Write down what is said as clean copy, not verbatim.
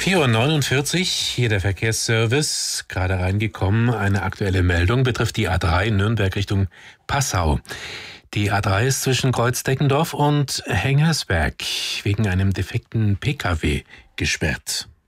4:49 Uhr, hier der Verkehrsservice, gerade reingekommen. Eine aktuelle Meldung betrifft die A3 Nürnberg Richtung Passau. Die A3 ist zwischen Kreuzdeckendorf und Hengersberg wegen einem defekten Pkw gesperrt.